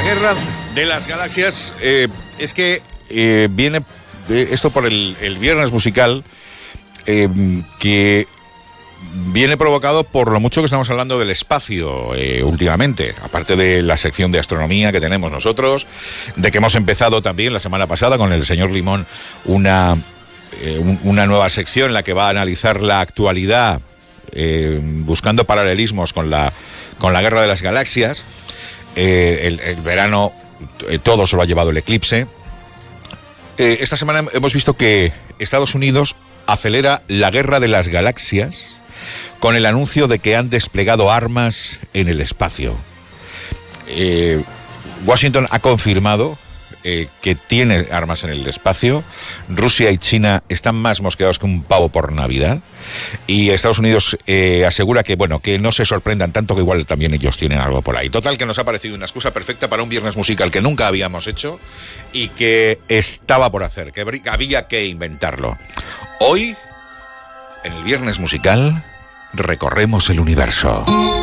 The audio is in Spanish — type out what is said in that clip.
Guerra de las Galaxias, es que viene esto por el viernes musical, que viene provocado por lo mucho que estamos hablando del espacio últimamente, aparte de la sección de astronomía que tenemos nosotros, de que hemos empezado también la semana pasada con el señor Limón una nueva sección en la que va a analizar la actualidad, buscando paralelismos con la Guerra de las Galaxias. El verano todo se lo ha llevado el eclipse. Esta semana hemos visto que Estados Unidos acelera la Guerra de las Galaxias con el anuncio de que han desplegado armas en el espacio. Washington ha confirmado que tiene armas en el espacio. Rusia y China están más mosqueados que un pavo por Navidad. Y Estados Unidos asegura que, bueno, que no se sorprendan tanto, que igual también ellos tienen algo por ahí. Total, que nos ha parecido una excusa perfecta para un viernes musical que nunca habíamos hecho y que estaba por hacer, que había que inventarlo. Hoy, en el viernes musical, recorremos el universo.